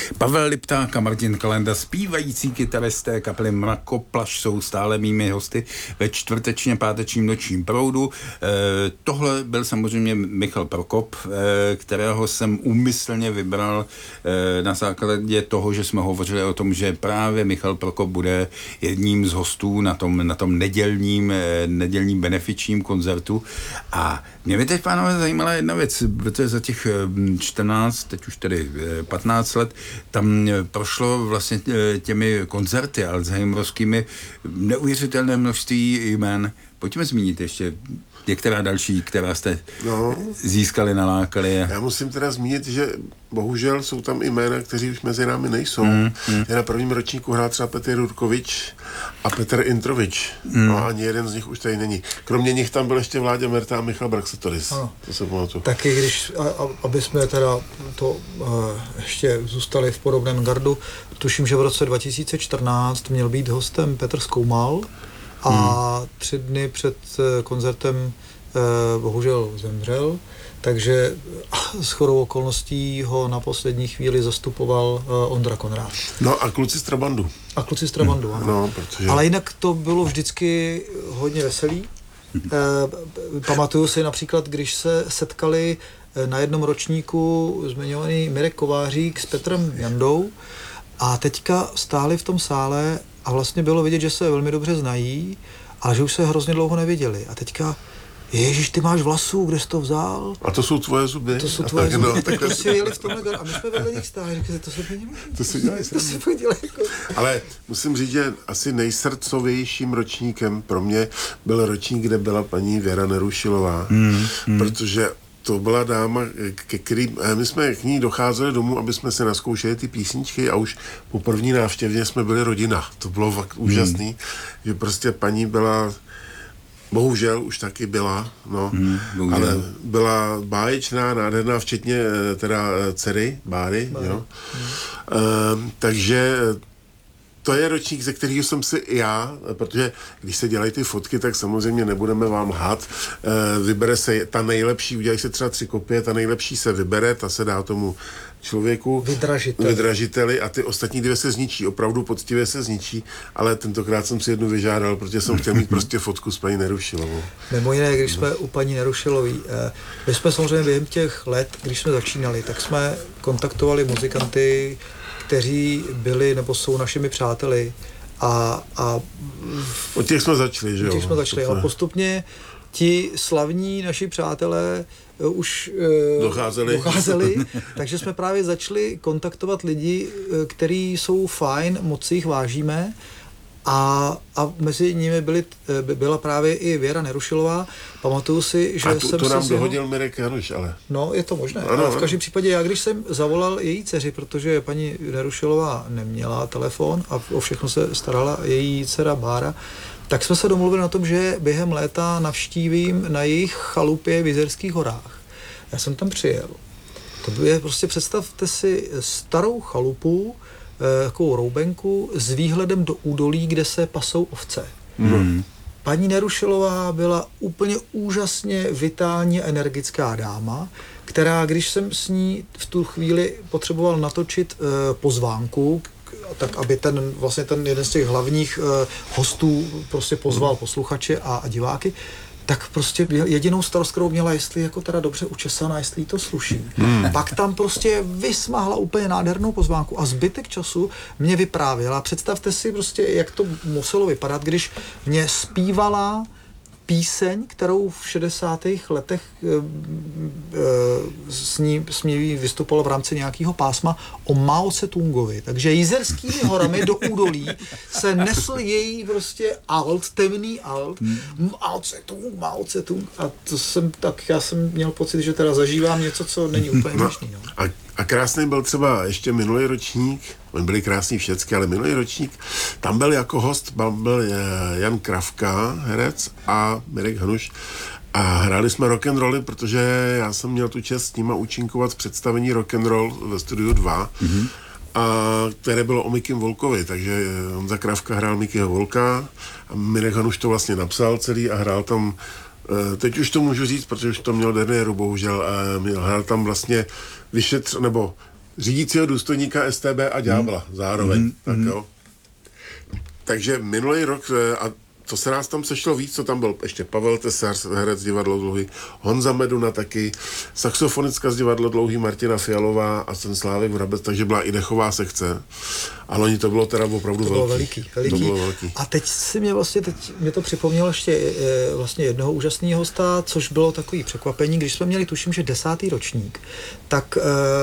Pavel Lipták a Martin Kalenda, zpívající kytaristé kapely Mrakoplaš, jsou stále mými hosty ve čtvrtečně pátečním nočním proudu. Tohle byl samozřejmě Michal Prokop, kterého jsem úmyslně vybral na základě toho, že jsme hovořili o tom, že právě Michal Prokop bude jedním z hostů na tom nedělním benefičním koncertu. A mě by teď, pánové, zajímala jedna věc, protože za těch 14, teď už tedy 15 let, tam prošlo vlastně těmi koncerty alzheimerovskými neuvěřitelné množství jmen. Pojďme zmínit ještě některá další, která jste získali, nalákali. Já musím teda zmínit, že bohužel jsou tam i jména, kteří už mezi námi nejsou. Na prvním ročníku hrál třeba Petr Rurkovič a Petr Introvič. No, ani jeden z nich už tady není. Kromě nich tam byl ještě Vláďa Merta a Michal Braxatoris. To se pamatuju. Taky když, aby jsme teda to ještě zůstali v podobném gardu, tuším, že v roce 2014 měl být hostem Petr Skoumal a 3 dny před koncertem bohužel zemřel, takže shodou okolností ho na poslední chvíli zastupoval Ondra Konrád. No a kluci z Trabandu. Ano. No, protože... Ale jinak to bylo vždycky hodně veselý. Pamatuju si například, když se setkali na jednom ročníku zmiňovaný Mirek Kovářík s Petrem Jandou a teďka stáli v tom sále a vlastně bylo vidět, že se velmi dobře znají, ale že už se hrozně dlouho neviděli. A teďka, Ježíš, ty máš vlasů, kde jsi to vzal? A to jsou tvoje zuby. To jsou tvoje zuby. No, tak prostě jeli v tomhle gar a my jsme vedle nich stáli. Říkali, to se dělají. To se dělají. Jako... Ale musím říct, že asi nejsrdcovějším ročníkem pro mě byl ročník, kde byla paní Věra Nerušilová. Protože to byla dáma, my jsme k ní docházeli domů, aby jsme se naskoušeli ty písničky a už po první návštěvě jsme byli rodina. To bylo fakt úžasný, že prostě paní byla, bohužel už taky byla, ale byla báječná, nádherná, včetně teda dcery, Báry, jo. Takže to je ročník, ze kterého jsem si já, protože když se dělají ty fotky, tak samozřejmě nebudeme vám lhát. Vybere se ta nejlepší, udělají se třeba 3 kopie, ta nejlepší se vybere, ta se dá tomu člověku vydražiteli a ty ostatní 2 se zničí, opravdu poctivě se zničí, ale tentokrát jsem si jednu vyžádal, protože jsem chtěl mít prostě fotku s paní Nerušilovou. Mimo jiné, když jsme u paní Nerušilový, my jsme samozřejmě během těch let, když jsme začínali, tak jsme kontaktovali muzikanty, kteří byli nebo jsou našimi přáteli a od těch jsme začali, že jo? Ale postupně ti slavní naši přátelé už docházeli, takže jsme právě začali kontaktovat lidi, kteří jsou fajn, moc si jich vážíme a mezi nimi byla právě i Věra Nerušilová. Pamatuju si, že to nám dohodil Mirek Januš, ale... No, je to možné. Ale v každém případě já, když jsem zavolal její dceři, protože paní Nerušilová neměla telefon a o všechno se starala její dcera Bára, tak jsme se domluvili na tom, že během léta navštívím na jejich chalupě v Jizerských horách. Já jsem tam přijel. To je prostě, představte si starou chalupu, takovou roubenku s výhledem do údolí, kde se pasou ovce. Paní Nerušilová byla úplně úžasně vitální a energická dáma, která, když jsem s ní v tu chvíli potřeboval natočit pozvánku, tak aby ten jeden z těch hlavních hostů prostě pozval posluchače a diváky, tak prostě jedinou starost, kterou měla, jestli jako teda dobře učesaná, jestli jí to sluší. Pak tam prostě vysmáhla úplně nádhernou pozvánku a zbytek času mě vyprávěla. Představte si prostě, jak to muselo vypadat, když mě zpívala píseň, kterou v 60. letech s ní vystupovala v rámci nějakého pásma o Mao Tse-tungovi. Takže Jizerskými horami do údolí se nesl její prostě temný alt, Mao Tse-tung. A já jsem měl pocit, že teda zažívám něco, co není úplně možný. No. A krásný byl třeba ještě minulý ročník, oni byli krásní všecky, ale minulý ročník, tam byl jako host, byl Jan Kravka, herec, a Mirek Hanuš. A hráli jsme rock'n'rolly, protože já jsem měl tu čest s nima účinkovat v představení rock'n'roll ve Studiu 2, a které bylo o Mikim Volkovi, takže Honza Kravka hrál Mikyho Volka a Mirek Hanuš to vlastně napsal celý a hrál tam, teď už to můžu říct, protože už to měl derniéru, bohužel, hrál tam vlastně řídícího důstojníka STB a ďábla zároveň. Tak jo. Takže minulý rok, a to se nás tam sešlo víc, co tam byl ještě Pavel Tesař, herec divadlo Dlouhý, Honza Meduna taky, saxofonická z divadlo Dlouhý Martina Fialová a ten Slávek Vrabec, takže byla i dechová sekce. Ale oni to bylo teda opravdu veliký. To bylo veliký. A teď mě to připomnělo ještě vlastně jednoho úžasného hosta, což bylo takový překvapení, když jsme měli, tuším, že 10. ročník, tak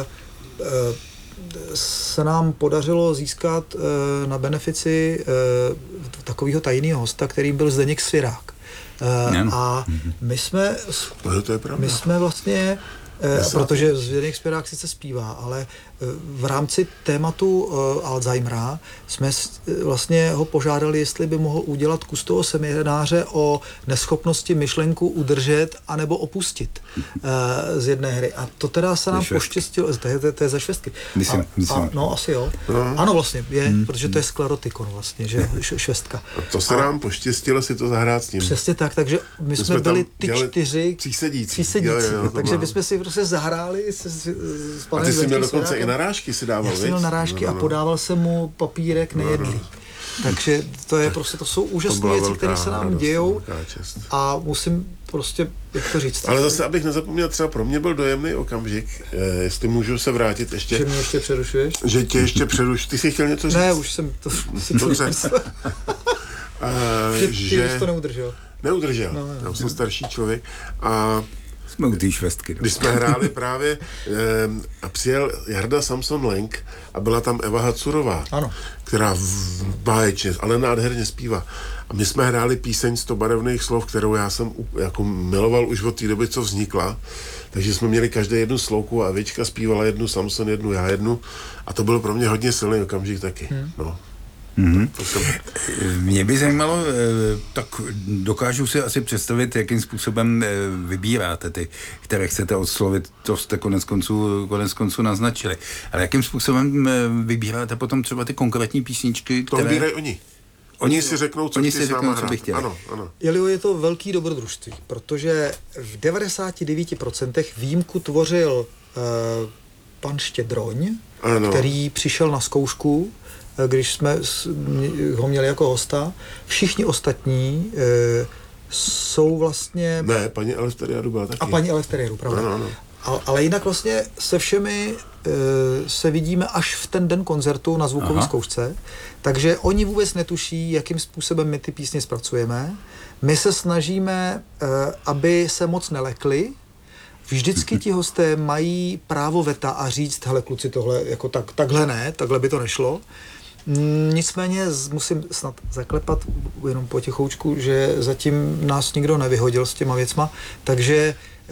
se nám podařilo získat na benefici takového tajného hosta, kterým byl Zdeněk Svirák. A my jsme vlastně, protože Zdeněk Svirák sice zpívá, ale v rámci tématu Alzheimera jsme vlastně ho požádali, jestli by mohl udělat kus toho semináře o neschopnosti myšlenku udržet anebo opustit z jedné hry. A to teda se nám poštěstilo, to je ze švestky. Myslím. No, asi jo. Ano, vlastně je, protože to je sklerotikon vlastně, že švestka. A to se nám poštěstilo si to zahrát s ním. Přesně tak, takže my jsme byli ty 4 přísedící. Takže bychom si prostě zahráli s panem. A ty jsi měl dokonce i narážky si dával, já jsem měl narážky a podával jsem mu papírek nejedlý. Takže to je prostě, to jsou úžasné věci, které se nám dějou a musím prostě, jak to říct. Ale zase, abych nezapomněl, třeba pro mě byl dojemný okamžik, jestli můžu se vrátit ještě. Že mě ještě přerušuješ? Že tě ještě přerušuji. Ty jsi chtěl něco říct? Ne, už jsem to... Dobře. Že jsi to neudržel. Neudržel. Já jsem starší člověk a jsme u té švestky. Když jsme hráli právě a přijel Jarda Samson Lenk a byla tam Eva Hacurová, která báječně, ale nádherně zpívá. A my jsme hráli píseň 100 barevných slov, kterou já jsem jako miloval už od té doby, co vznikla. Takže jsme měli každé jednu sloku a Evička zpívala jednu, Samson jednu, já jednu. A to byl pro mě hodně silný okamžik taky. No. Mě by zajímalo, tak dokážu si asi představit, jakým způsobem vybíráte ty, které chcete oslovit, to jste konec konců naznačili. Ale jakým způsobem vybíráte potom třeba ty konkrétní písničky, které... To vybírají oni. Oni si řeknou, co by chtěli. Ano. Jelio, je to velký dobrodružství, protože v 99% výjimku tvořil pan Štědroň, který přišel na zkoušku, když jsme ho měli jako hosta. Všichni ostatní jsou vlastně... Ne, paní Eleftheriadu byla taky. A paní Eleftheriadu, pravda. Ano. Ale jinak vlastně se všemi se vidíme až v ten den koncertu na zvukové zkoušce, takže oni vůbec netuší, jakým způsobem my ty písně zpracujeme. My se snažíme, aby se moc nelekli. Vždycky ti hosté mají právo veta a říct, hele kluci, tohle jako takhle ne, takhle by to nešlo. Nicméně musím snad zaklepat jenom potichoučku, že zatím nás nikdo nevyhodil s těma věcma, takže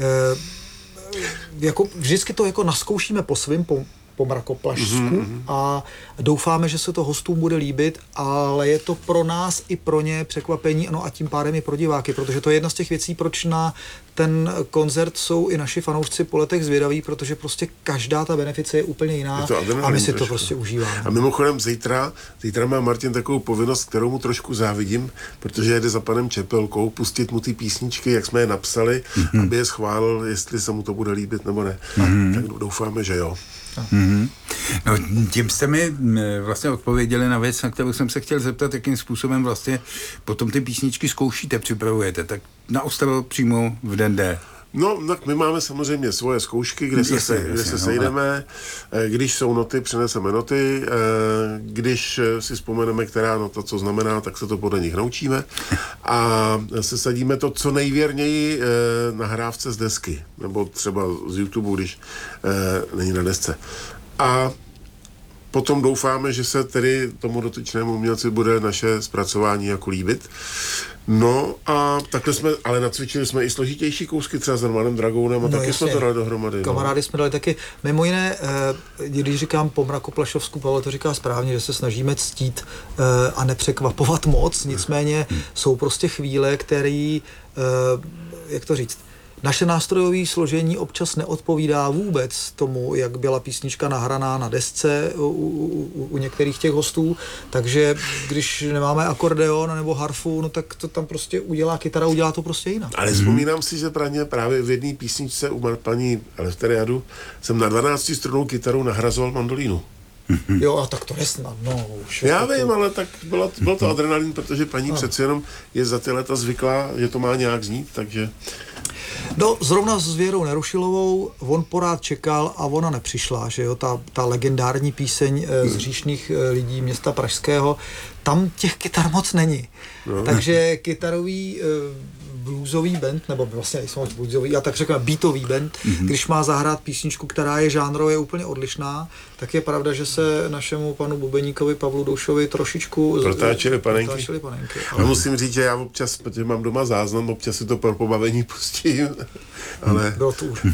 jako vždycky to jako naskoušíme po svým, po mrakoplašsku a doufáme, že se to hostům bude líbit, ale je to pro nás i pro ně překvapení, no a tím pádem i pro diváky, protože to je jedna z těch věcí, proč na ten koncert jsou i naši fanoušci po letech zvědaví, protože prostě každá ta benefice je úplně jiná a my si to prostě užíváme. A mimochodem zítra má Martin takovou povinnost, kterou mu trošku závidím, protože jede za panem Čepelkou pustit mu ty písničky, jak jsme je napsali, aby je schválil, jestli se mu to bude líbit nebo ne. Tak doufáme, že jo. No, tím jste mi vlastně odpověděli na věc, na kterou jsem se chtěl zeptat, jakým způsobem vlastně potom ty písničky zkoušíte, připravujete, tak na Ostrava přímo v den D. No, tak my máme samozřejmě svoje zkoušky, kde se sejdeme, když jsou noty, přineseme noty, když si vzpomeneme, která nota co znamená, tak se to podle nich naučíme a sesadíme to co nejvěrněji na hrávce z desky, nebo třeba z YouTube, když není na desce. A potom doufáme, že se tedy tomu dotyčnému umělci bude naše zpracování jako líbit. No a takhle jsme, ale nacvičili jsme i složitější kousky, třeba s Romanem Dragounem a taky jsme to dali dohromady. Kamarády jsme dali taky, mimo jiné, když říkám po mrakoplašovsku, Pavel to říká správně, že se snažíme ctít a nepřekvapovat moc, nicméně jsou prostě chvíle, které, jak to říct, Naše nástrojové složení občas neodpovídá vůbec tomu, jak byla písnička nahraná na desce u některých těch hostů, takže když nemáme akordeon nebo harfu, no tak to tam prostě udělá kytara, udělá to prostě jinak. Ale vzpomínám si, že právě v jedné písničce u paní Eleftheriadu jsem na 12strunnou kytaru nahrazoval mandolínu. Jo, a tak to je snadno. Já vím, ale tak byl to adrenalin, protože paní přeci jenom je za ty leta zvyklá, že to má nějak znít, takže... No, zrovna s Věrou Nerušilovou on porád čekal a ona nepřišla, že jo, ta legendární píseň z Hříšných lidí města Pražského, tam těch kytar moc není. No. Takže kytarový bluesový band, nebo vlastně nejsou moc bluesový, já tak řeknu beatový band, když má zahrát písničku, která je žánrově úplně odlišná, tak je pravda, že se našemu panu bubeníkovi Pavlu Doušovi trošičku protáčeli panenky. Ale... A musím říct, že já občas, protože mám doma záznam, občas si to pro pobavení pustím, ale...